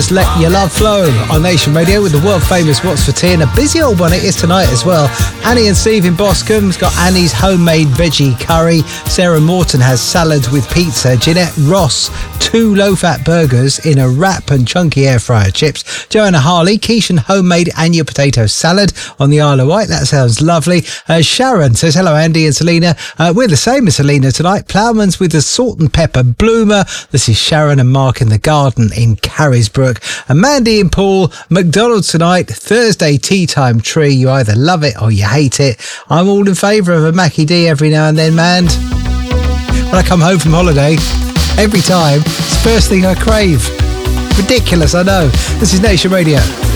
Brothers, Let Your Love Flow on Nation Radio with the world famous What's for Tea, and a busy old one it is tonight as well. Annie and Steve in Boscombe's got Annie's homemade veggie curry. Sarah Morton has salad with pizza. Jeanette Ross, 2 low-fat burgers in a wrap and chunky air fryer chips. Joanna Harley, quiche and homemade Anya potato salad on the Isle of Wight. That sounds lovely. Sharon says, hello Andy and Selena. We're the same as Selena tonight. Ploughman's with the salt and pepper bloomer. This is Sharon and Mark in the garden in Carrisbrook. And Mandy and Paul, McDonald's tonight, Thursday tea time tree. You either love it or you hate it. I'm all in favour of a Mackie D every now and then, man. When I come home from holiday, every time, it's the first thing I crave. Ridiculous, I know. This is Nation Radio.